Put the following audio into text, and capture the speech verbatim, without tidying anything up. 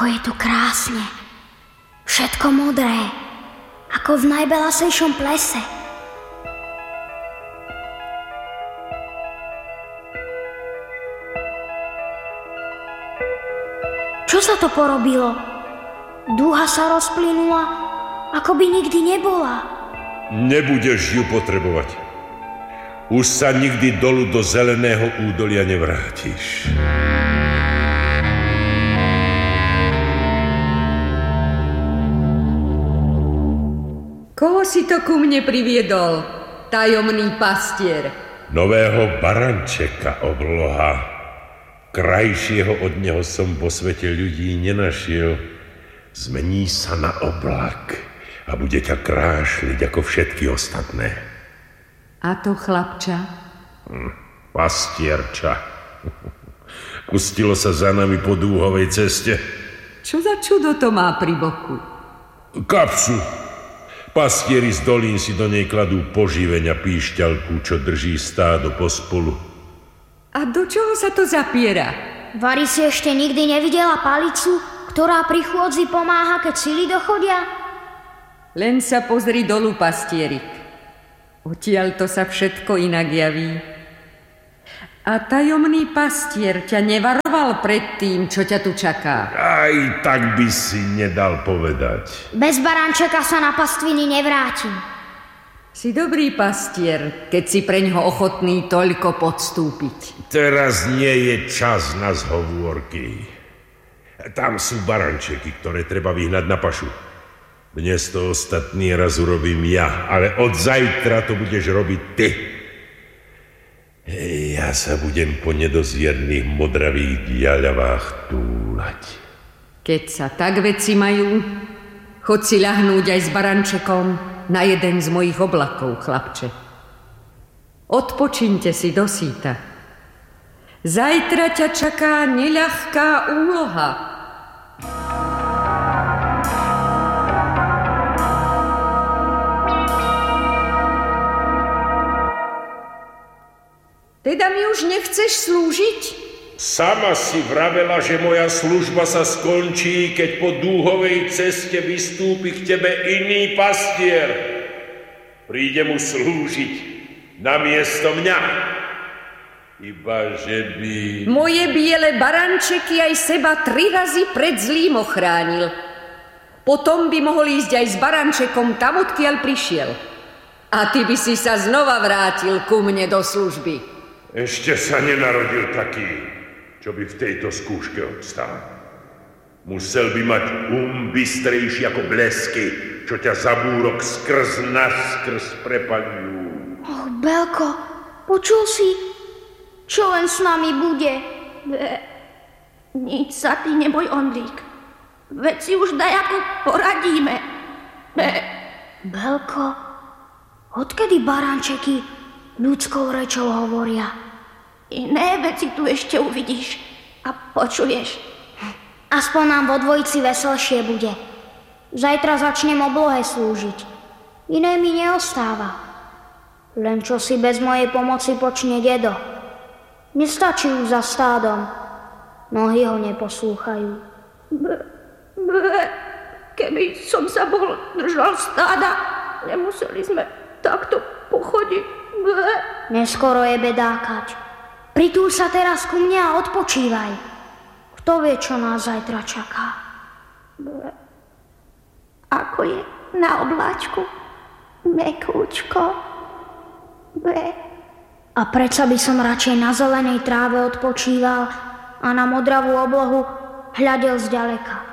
Ako je tu krásne. Všetko modré, ako v najbelasejšom plese. Čo sa to porobilo? Dúha sa rozplynula, ako by nikdy nebola. Nebudeš ju potrebovať. Už sa nikdy dolu do zeleného údolia nevrátiš. Koho si to ku mne priviedol, tajomný pastier? Nového barančeka, obloha. Krajšieho od neho som vo svete ľudí nenašiel. Zmení sa na oblak a bude ťa krášliť ako všetky ostatné. A to chlapča? Hm, pastierča. Pustilo sa za nami po dúhovej ceste. Čo za čudo to má pri boku? Kapsu. Pastieri z dolín si do nej kladú poživeň a píšťalku, čo drží stádo pospolu. A do čoho sa to zapiera? Vary si ešte nikdy nevidela palicu, ktorá pri chôdzi pomáha, keď sily dochodia? Len sa pozri dolu, pastierik. Odtiaľ to sa všetko inak javí. A tajomný pastier ťa nevaroval pred tým, čo ťa tu čaká? Aj tak by si nedal povedať. Bez barančeka sa na pastviny nevrátim. Si dobrý pastier, keď si preňho ochotný toľko podstúpiť. Teraz nie je čas na zhovôrky. Tam sú barančeky, ktoré treba vyhnať na pašu. Dnes to ostatný raz urobím ja, ale od zajtra to budeš robiť ty. Ja sa budem po nedozierných modravých diaľavách túlať. Keď sa tak veci majú, chod si ľahnúť aj s barančekom na jeden z mojich oblakov, chlapče. Odpočíňte si do síta. Zajtra ťa čaká neľahká úloha. Teda mi už nechceš slúžiť? Sama si vravela, že moja služba sa skončí, keď po dúhovej ceste vystúpi k tebe iný pastier. Príde mu slúžiť namiesto mňa. Iba že by... Moje biele barančeky aj seba tri razy pred zlým ochránil. Potom by mohol ísť aj s barančekom tam, odkiaľ prišiel. A ty by si sa znova vrátil ku mne do služby. Ešte sa nenarodil taký, čo by v tejto skúške obstál. Musel by mať um bystrejší ako blesky, čo ťa za búrok skrz naskrz prepaľujú. Och, Belko, počul si, čo len s nami bude? Be, nič sa ty neboj, Ondrík. Veď si už dajako poradíme. Be. Belko, odkedy barančeky ľudskou rečou hovoria? Iné veci tu ešte uvidíš a počuješ. Aspoň nám vo dvojici veselšie bude. Zajtra začnem oblohe slúžiť. Iné mi neostáva. Len čo si bez mojej pomoci počne dedo. Nestačí už za stádom. Nohy ho neposlúchajú. Be, be, keby som sa bol držal stáda, nemuseli sme takto pochodiť. Be. Neskoro je bedákať. Pritúľ sa teraz ku mne a odpočívaj. Kto vie, čo nás zajtra čaká? Be. Ako je na obláčku? Mekúčko. Be. A predsa by som radšej na zelenej tráve odpočíval a na modravú oblohu hľadel zďaleka.